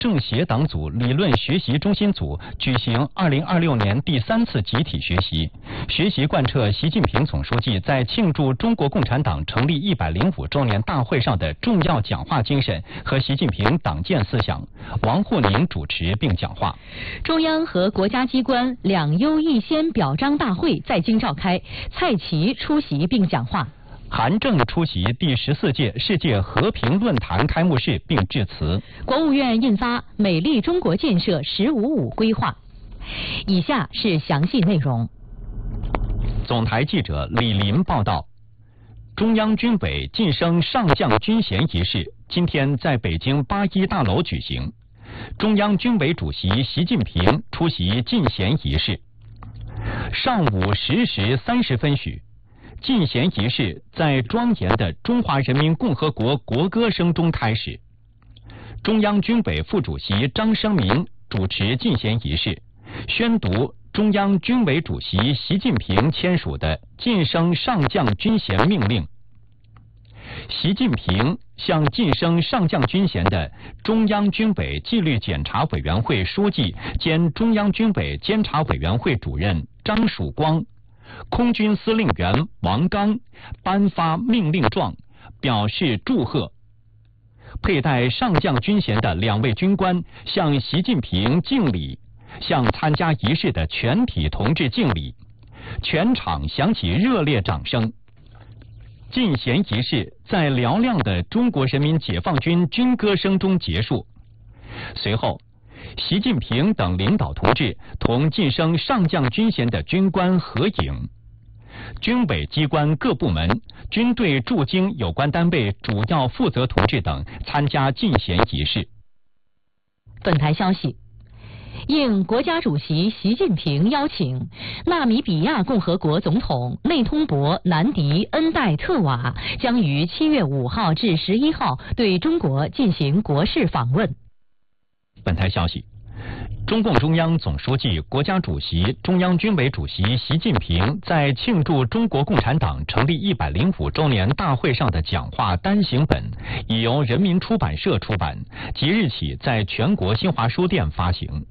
政协党组理论学习中心组举行2026年第3次集体学习，学习贯彻习近平总书记在庆祝中国共产党成立105周年大会上的重要讲话精神和习近平党建思想。王沪宁主持并讲话。 中央和国家机关两优一先表彰大会在京召开，蔡奇出席并讲话。 韩正出席第14届世界和平论坛开幕式并致辞。 国务院印发《美丽中国建设“15+5”规划。以下是详细内容。 总台记者李林报道，中央军委晋升上将军衔仪式今天在北京8·1大楼举行，中央军委主席习近平出席晋衔仪式。上午10时30分许，晋衔仪式在庄严的中华人民共和国国歌声中开始。中央军委副主席张生民主持晋衔仪式，宣读中央军委主席习近平签署的晋升上将军衔命令。习近平向晋升上将军衔的中央军委纪律检查委员会书记兼中央军委监察委员会主任张曙光、空军司令员王刚颁发命令状，表示祝贺。佩戴上将军衔的2位军官向习近平敬礼，向参加仪式的全体同志敬礼，全场响起热烈掌声。晋衔仪式在嘹亮的中国人民解放军军歌声中结束。随后，习近平等领导同志同晋升上将军衔的军官合影。军委机关各部门、军队驻京有关单位主要负责同志等参加晋衔仪式。 本台消息，应国家主席习近平邀请，纳米比亚共和国总统内通博南迪恩代特瓦将于7月5号至11号对中国进行国事访问。 本台消息，中共中央总书记、国家主席、中央军委主席习近平在庆祝中国共产党成立105周年大会上的讲话单行本已由人民出版社出版，即日起在全国新华书店发行。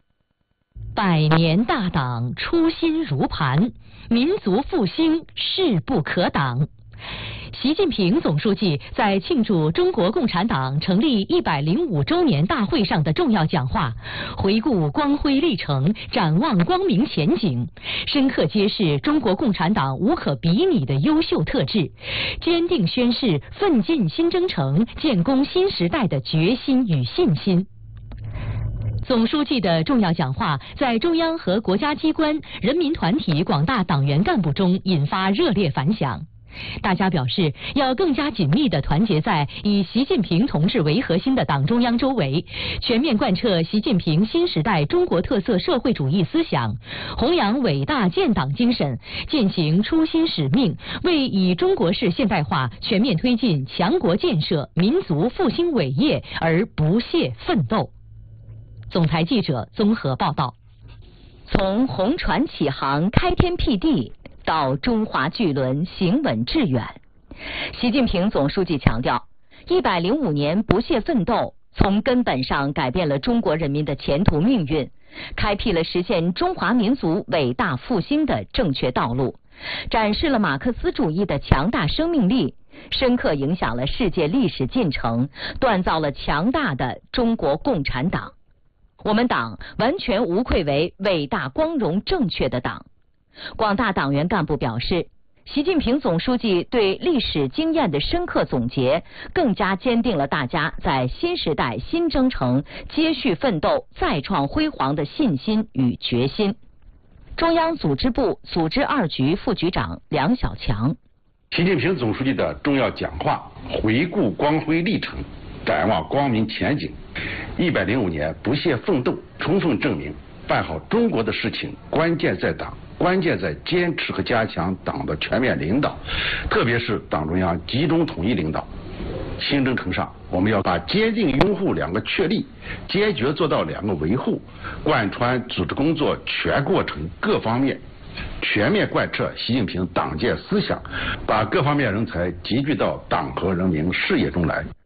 100年大党初心如磐，民族复兴势不可挡。习近平总书记在庆祝中国共产党成立105周年大会上的重要讲话，回顾光辉历程，展望光明前景，深刻揭示中国共产党无可比拟的优秀特质，坚定宣示奋进新征程、建功新时代的决心与信心。总书记的重要讲话在中央和国家机关、人民团体广大党员干部中引发热烈反响。大家表示，要更加紧密地团结在以习近平同志为核心的党中央周围，全面贯彻习近平新时代中国特色社会主义思想，弘扬伟大建党精神，践行初心使命，为以中国式现代化全面推进强国建设、民族复兴伟业而不懈奋斗。总台记者综合报道。从红船起航开天辟地到中华巨轮行稳致远，习近平总书记强调，105年不懈奋斗，从根本上改变了中国人民的前途命运，开辟了实现中华民族伟大复兴的正确道路，展示了马克思主义的强大生命力，深刻影响了世界历史进程，锻造了强大的中国共产党。我们党完全无愧为伟大光荣正确的党。广大党员干部表示，习近平总书记对历史经验的深刻总结，更加坚定了大家在新时代新征程接续奋斗、再创辉煌的信心与决心。中央组织部组织2局副局长梁小强， 习近平总书记的重要讲话，回顾光辉历程，展望光明前景。105年不懈奋斗，充分证明办好中国的事情，关键在党，关键在坚持和加强党的全面领导，特别是党中央集中统一领导。新征程上，我们要把坚定拥护2个确立，坚决做到2个维护，贯穿组织工作全过程各方面，全面贯彻习近平党建思想，把各方面人才集聚到党和人民事业中来。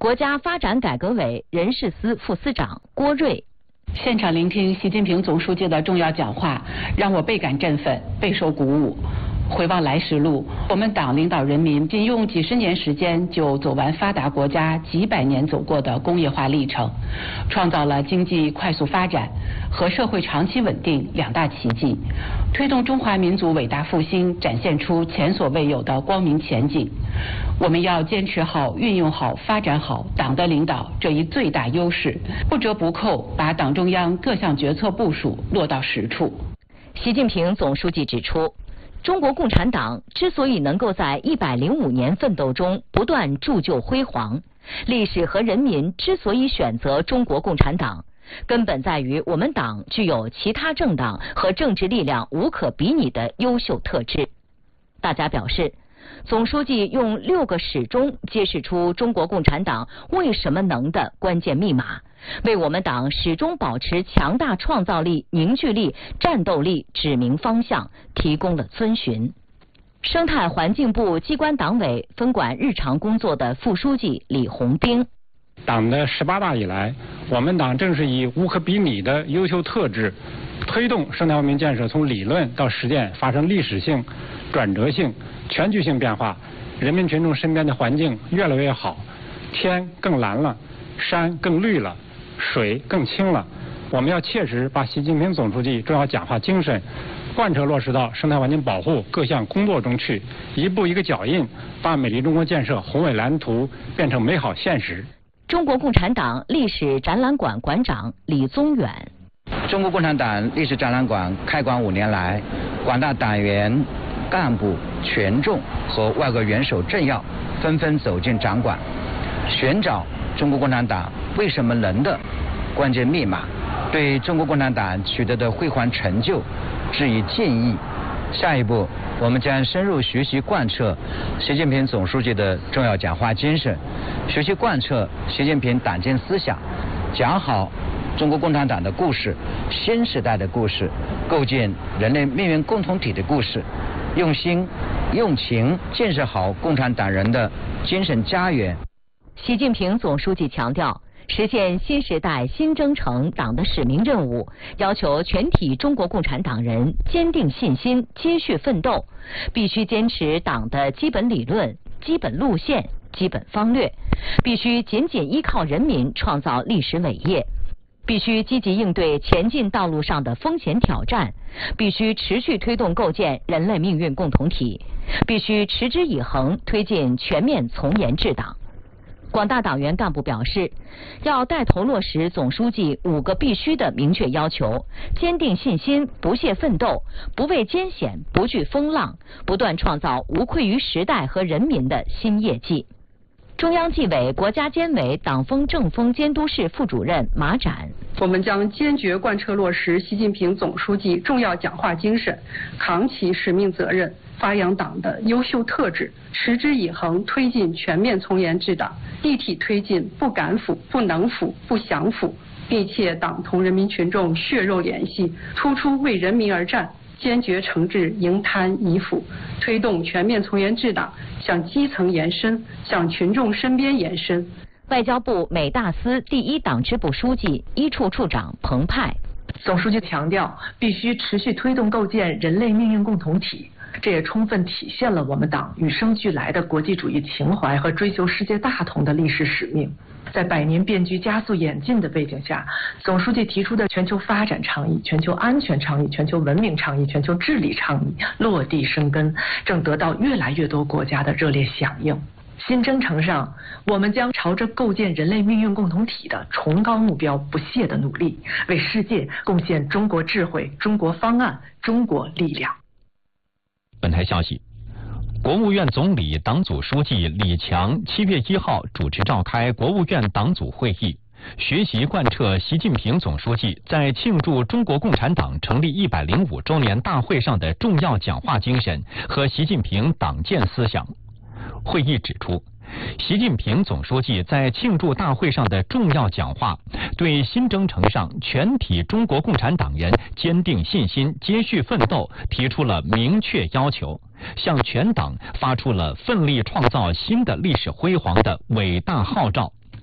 国家发展改革委人事司副司长郭瑞。 现场聆听习近平总书记的重要讲话，让我倍感振奋，备受鼓舞。回望来时路，我们党领导人民仅用几十年时间就走完发达国家几百年走过的工业化历程，创造了经济快速发展和社会长期稳定两大奇迹，推动中华民族伟大复兴展现出前所未有的光明前景。我们要坚持好、运用好、发展好党的领导这一最大优势，不折不扣把党中央各项决策部署落到实处。 习近平总书记指出，中国共产党之所以能够在105年奋斗中不断铸就辉煌，历史和人民之所以选择中国共产党，根本在于我们党具有其他政党和政治力量无可比拟的优秀特质。大家表示，总书记用6个始终揭示出中国共产党为什么能的关键密码，为我们党始终保持强大创造力、凝聚力、战斗力指明方向，提供了遵循。生态环境部机关党委分管日常工作的副书记李红兵。 党的18大以来，我们党正是以无可比拟的优秀特质，推动生态文明建设从理论到实践发生历史性、转折性、全局性变化，人民群众身边的环境越来越好，天更蓝了，山更绿了，水更清了。我们要切实把习近平总书记重要讲话精神贯彻落实到生态环境保护各项工作中去，一步一个脚印，把美丽中国建设宏伟蓝图变成美好现实。 中国共产党历史展览馆馆长李宗远。 中国共产党历史展览馆开馆5年来，广大党员、干部、群众和外国元首政要纷纷走进展馆，寻找中国共产党为什么能的关键密码，对中国共产党取得的辉煌成就致以敬意。下一步，我们将深入学习贯彻习近平总书记的重要讲话精神，学习贯彻习近平党建思想，讲好中国共产党的故事、新时代的故事、构建人类命运共同体的故事，用心用情建设好共产党人的精神家园。 习近平总书记强调，实现新时代新征程党的使命任务，要求全体中国共产党人坚定信心，接续奋斗，必须坚持党的基本理论、基本路线、基本方略，必须紧紧依靠人民创造历史伟业，必须积极应对前进道路上的风险挑战，必须持续推动构建人类命运共同体，必须持之以恒推进全面从严治党。广大党员干部表示，要带头落实总书记5个必须的明确要求，坚定信心，不懈奋斗，不畏艰险，不惧风浪，不断创造无愧于时代和人民的新业绩。中央纪委国家监委党风政风监督室副主任马展。 我们将坚决贯彻落实习近平总书记重要讲话精神，扛起使命责任，发扬党的优秀特质，持之以恒推进全面从严治党，立体推进不敢腐、不能腐、不想腐，密切党同人民群众血肉联系，突出为人民而战，坚决惩治营贪遗腐，推动全面从严治党向基层延伸，向群众身边延伸。 外交部美大司第1党支部书记、一处处长彭湃。 总书记强调，必须持续推动构建人类命运共同体，这也充分体现了我们党与生俱来的国际主义情怀和追求世界大同的历史使命。在100年变局加速演进的背景下，总书记提出的全球发展倡议、全球安全倡议、全球文明倡议、全球治理倡议落地生根，正得到越来越多国家的热烈响应。新征程上，我们将朝着构建人类命运共同体的崇高目标不懈地努力，为世界贡献中国智慧、中国方案、中国力量。 本台消息，国务院总理、党组书记李强7月1号主持召开国务院党组会议，学习贯彻习近平总书记在庆祝中国共产党成立105周年大会上的重要讲话精神和习近平党建思想。会议指出，习近平总书记在庆祝大会上的重要讲话，对新征程上全体中国共产党人坚定信心、接续奋斗提出了明确要求，向全党发出了奋力创造新的历史辉煌的伟大号召。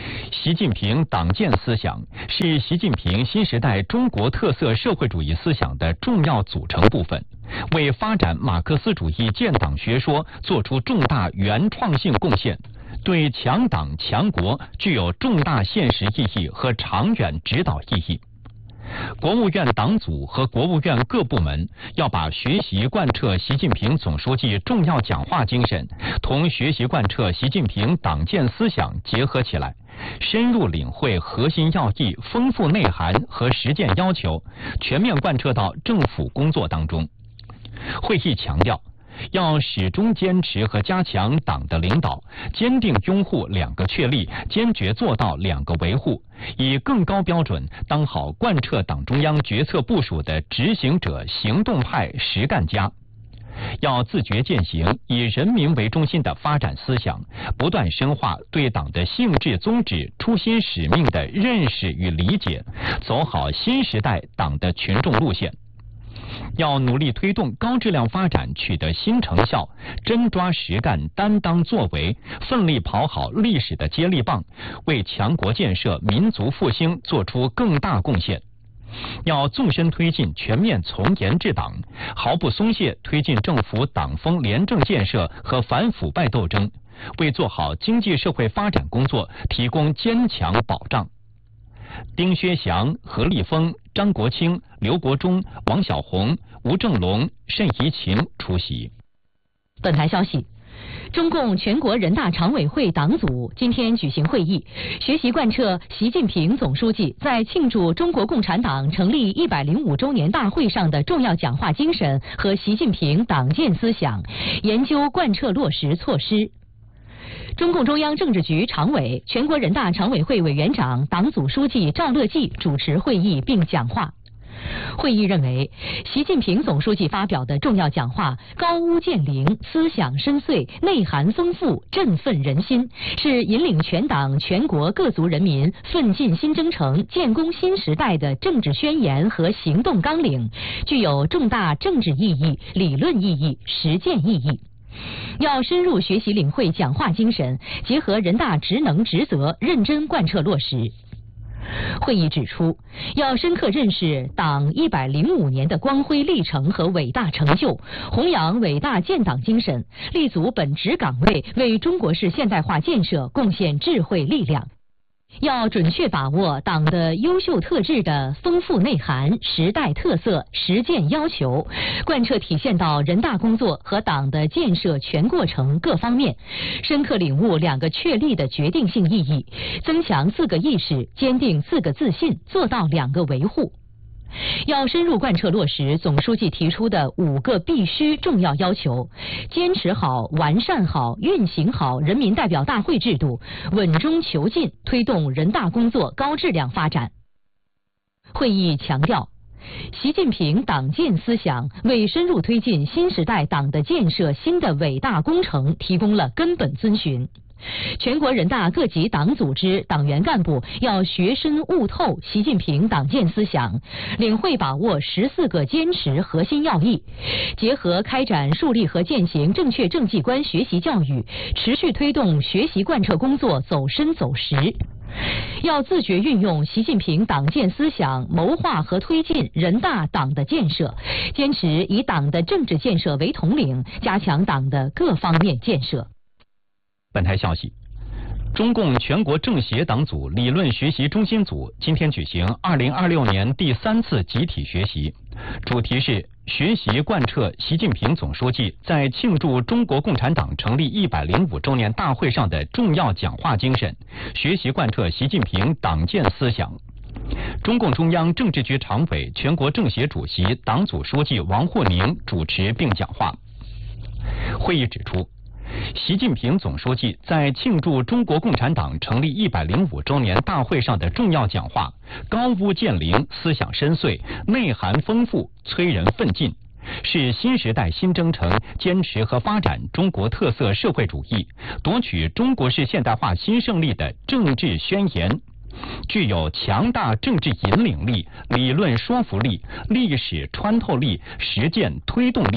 习近平党建思想是习近平新时代中国特色社会主义思想的重要组成部分，为发展马克思主义建党学说作出重大原创性贡献，对强党强国具有重大现实意义和长远指导意义。国务院党组和国务院各部门要把学习贯彻习近平总书记重要讲话精神同学习贯彻习近平党建思想结合起来，深入领会核心要义、丰富内涵和实践要求，全面贯彻到政府工作当中。会议强调，要始终坚持和加强党的领导，坚定拥护两个确立，坚决做到两个维护，以更高标准当好贯彻党中央决策部署的执行者、行动派、实干家。要自觉践行以人民为中心的发展思想，不断深化对党的性质宗旨、初心使命的认识与理解，走好新时代党的群众路线。要努力推动高质量发展取得新成效，真抓实干、担当作为，奋力跑好历史的接力棒，为强国建设、民族复兴做出更大贡献。要纵深推进全面从严治党，毫不松懈推进政府党风廉政建设和反腐败斗争，为做好经济社会发展工作提供坚强保障。丁薛祥、何立峰、张国清、刘国中、王小红、吴正龙、单怡琴出席。 本台消息，中共全国人大常委会党组今天举行会议，学习贯彻习近平总书记在庆祝中国共产党成立105周年大会上的重要讲话精神和习近平党建思想，研究贯彻落实措施。中共中央政治局常委、全国人大常委会委员长、党组书记赵乐际主持会议并讲话。会议认为，习近平总书记发表的重要讲话高屋建瓴、思想深邃、内涵丰富、振奋人心，是引领全党全国各族人民奋进新征程、建功新时代的政治宣言和行动纲领，具有重大政治意义、理论意义、实践意义。要深入学习领会讲话精神，结合人大职能职责，认真贯彻落实。会议指出，要深刻认识党105年的光辉历程和伟大成就，弘扬伟大建党精神，立足本职岗位，为中国式现代化建设贡献智慧力量。要准确把握党的优秀特质的丰富内涵、时代特色、实践要求，贯彻体现到人大工作和党的建设全过程各方面，深刻领悟两个确立的决定性意义，增强4个意识，坚定4个自信，做到2个维护。要深入贯彻落实总书记提出的5个必须重要要求，坚持好、完善好、运行好人民代表大会制度，稳中求进，推动人大工作高质量发展。会议强调，习近平党建思想为深入推进新时代党的建设新的伟大工程提供了根本遵循。全国人大各级党组织党员干部要学深悟透习近平党建思想，领会把握14个坚持核心要义，结合开展树立和践行正确政绩观学习教育，持续推动学习贯彻工作走深走实。要自觉运用习近平党建思想，谋划和推进人大党的建设，坚持以党的政治建设为统领，加强党的各方面建设。 本台消息，中共全国政协党组理论学习中心组今天举行2026年第3次集体学习，主题是学习贯彻习近平总书记在庆祝中国共产党成立105周年大会上的重要讲话精神，学习贯彻习近平党建思想。中共中央政治局常委、全国政协主席、党组书记王沪宁主持并讲话。会议指出，习近平总书记在庆祝中国共产党成立105周年大会上的重要讲话，高屋建瓴、思想深邃、内涵丰富、催人奋进，是新时代新征程坚持和发展中国特色社会主义、夺取中国式现代化新胜利的政治宣言，具有强大政治引领力、理论说服力、历史穿透力、实践推动力，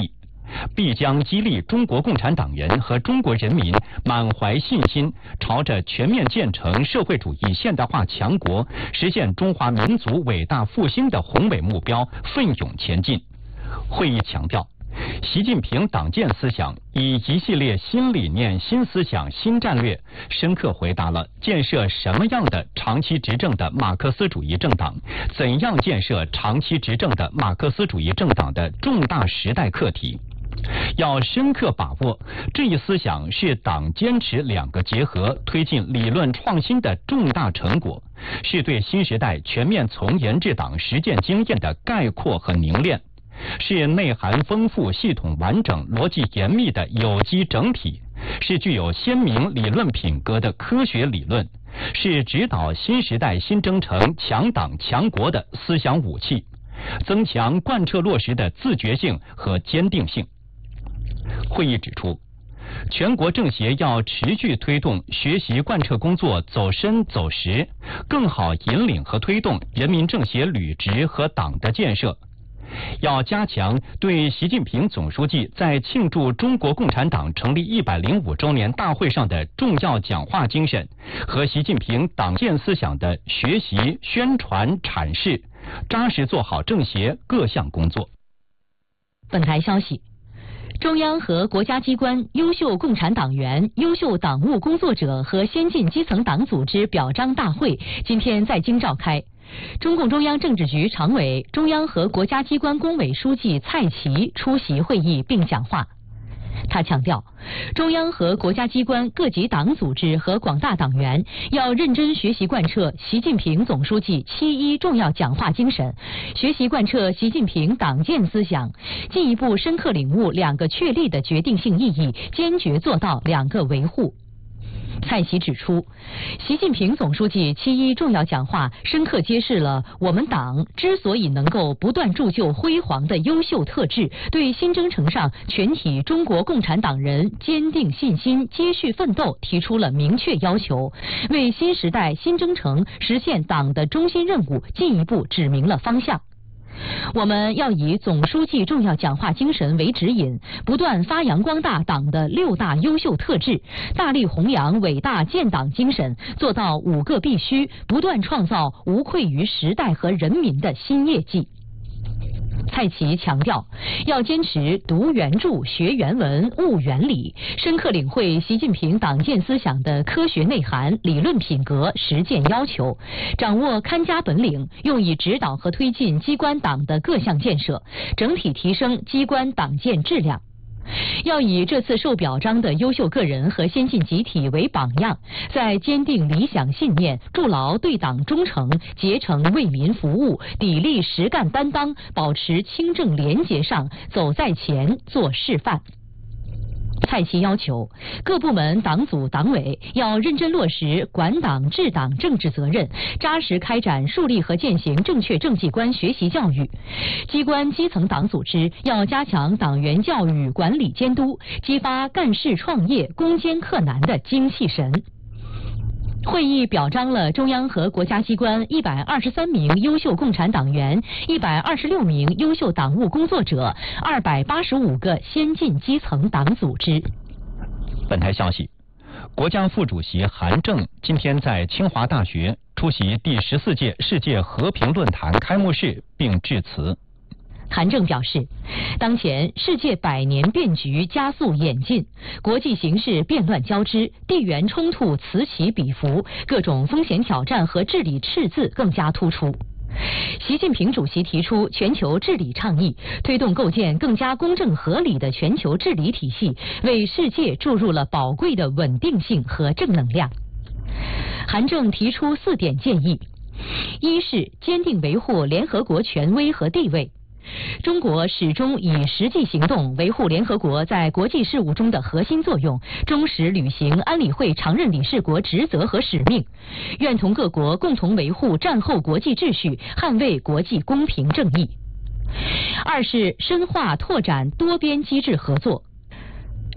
必将激励中国共产党员和中国人民满怀信心，朝着全面建成社会主义现代化强国、实现中华民族伟大复兴的宏伟目标奋勇前进。会议强调，习近平党建思想以一系列新理念、新思想、新战略，深刻回答了建设什么样的长期执政的马克思主义政党、怎样建设长期执政的马克思主义政党的重大时代课题。要深刻把握这一思想是党坚持两个结合、推进理论创新的重大成果，是对新时代全面从严治党实践经验的概括和凝练，是内涵丰富、系统完整、逻辑严密的有机整体，是具有鲜明理论品格的科学理论，是指导新时代新征程强党强国的思想武器，增强贯彻落实的自觉性和坚定性。会议指出，全国政协要持续推动学习贯彻工作走深走实，更好引领和推动人民政协履职和党的建设。要加强对习近平总书记在庆祝中国共产党成立105周年大会上的重要讲话精神和习近平党建思想的学习、宣传、阐释，扎实做好政协各项工作。 本台消息，中央和国家机关优秀共产党员、优秀党务工作者和先进基层党组织表彰大会今天在京召开。中共中央政治局常委、中央和国家机关工委书记蔡奇出席会议并讲话。他强调，中央和国家机关各级党组织和广大党员要认真学习贯彻习近平总书记7.1重要讲话精神，学习贯彻习近平党建思想，进一步深刻领悟两个确立的决定性意义，坚决做到两个维护。蔡奇指出，习近平总书记7.1重要讲话深刻揭示了我们党之所以能够不断铸就辉煌的优秀特质，对新征程上全体中国共产党人坚定信心、接续奋斗提出了明确要求，为新时代新征程实现党的中心任务进一步指明了方向。我们要以总书记重要讲话精神为指引，不断发扬光大党的6大优秀特质，大力弘扬伟大建党精神，做到5个必须，不断创造无愧于时代和人民的新业绩。蔡奇强调，要坚持读原著、学原文、悟原理，深刻领会习近平党建思想的科学内涵、理论品格、实践要求，掌握看家本领，用以指导和推进机关党的各项建设，整体提升机关党建质量。要以这次受表彰的优秀个人和先进集体为榜样，在坚定理想信念、筑牢对党忠诚、竭诚为民服务、砥砺实干担当、保持清正廉洁上走在前、做示范。蔡奇要求各部门党组党委要认真落实管党治党政治责任，扎实开展树立和践行正确政绩观学习教育。机关基层党组织要加强党员教育管理监督，激发干事创业、攻坚克难的精气神。会议表彰了中央和国家机关123名优秀共产党员、126名优秀党务工作者、285个先进基层党组织。 本台消息，国家副主席韩正今天在清华大学出席第14届世界和平论坛开幕式并致辞。 韩正表示，当前世界百年变局加速演进，国际形势变乱交织，地缘冲突此起彼伏，各种风险挑战和治理赤字更加突出。习近平主席提出全球治理倡议，推动构建更加公正合理的全球治理体系，为世界注入了宝贵的稳定性和正能量。韩正提出4点建议：一是坚定维护联合国权威和地位。中国始终以实际行动维护联合国在国际事务中的核心作用，忠实履行安理会常任理事国职责和使命，愿同各国共同维护战后国际秩序，捍卫国际公平正义。二是深化拓展多边机制合作。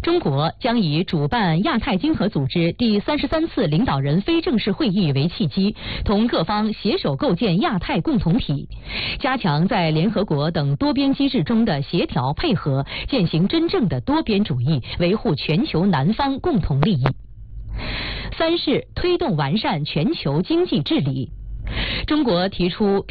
中国将以主办亚太经合组织第33次领导人非正式会议为契机，同各方携手构建亚太共同体，加强在联合国等多边机制中的协调配合，践行真正的多边主义，维护全球南方共同利益。3是推动完善全球经济治理。中国提出